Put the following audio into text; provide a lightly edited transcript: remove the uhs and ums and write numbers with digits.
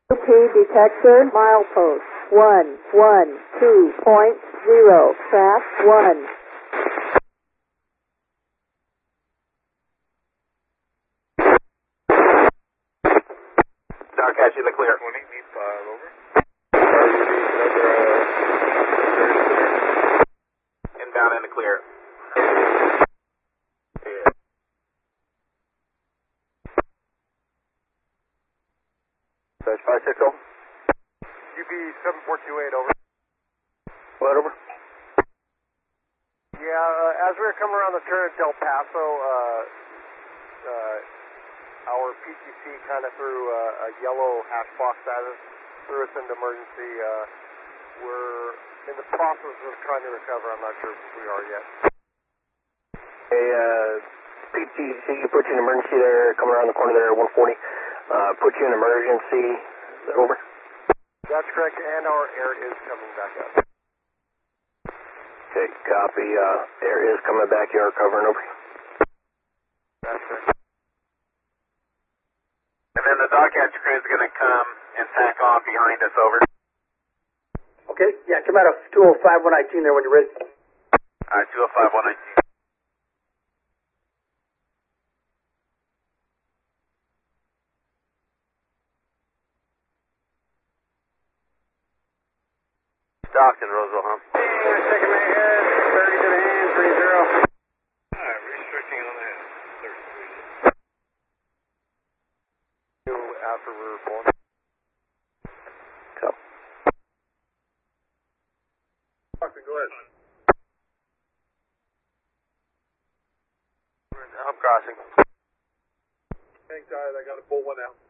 UP detector, milepost 112.0, track 1. Darkhatch in the clear. 20, need 5, over. Inbound in the clear. Dash 560. UB 7428, over. What, over? Yeah, as we were coming around the turn at Del Paso, our PTC kind of threw a yellow hash box at us, threw us into emergency. We're in the process of trying to recover. I'm not sure if we are yet. Hey, PTC put you in emergency there, coming around the corner there, 140. Put you in emergency. Over. That's correct, and our air is coming back up. Okay, copy. Air is coming back. You are covering, over. That's correct. And then the Darkhatch crew is going to come and tack off behind us, over. Okay, yeah, come out of 205 119 there when you're ready. All right, 205 119. Stockton, Roseville, huh? Second ahead, 30 to the hand, 30. Alright, restricting on that. 30. After we were born. So. Stockton, go ahead. I'm crossing. Hang tight, I got to pull one out.